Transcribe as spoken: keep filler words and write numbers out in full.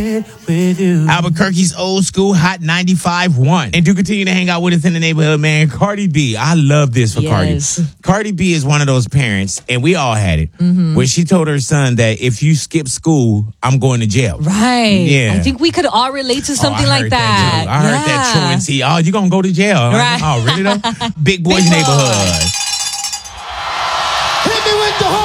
with you. Albuquerque's old school hot ninety-five point one. And do continue to hang out with us in the neighborhood, man. Cardi B. I love this for Yes. Cardi. Cardi B is one of those parents, and we all had it, Mm-hmm. where she told her son that if you skip school, I'm going to jail. Right. Yeah. I think we could all relate to something Oh, I like heard that. too. I heard that Yeah. truancy. Oh, you going to go to jail. I'm like, Right. oh, really though? Big Boys Big Neighborhood.